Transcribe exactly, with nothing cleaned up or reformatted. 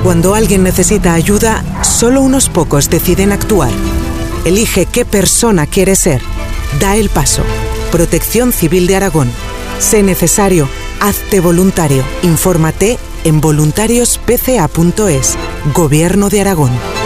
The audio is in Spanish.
Cuando alguien necesita ayuda, solo unos pocos deciden actuar. Elige qué persona quieres ser. Da el paso. Protección Civil de Aragón. Sé necesario. Hazte voluntario. Infórmate en voluntarios p c a punto es. Gobierno de Aragón.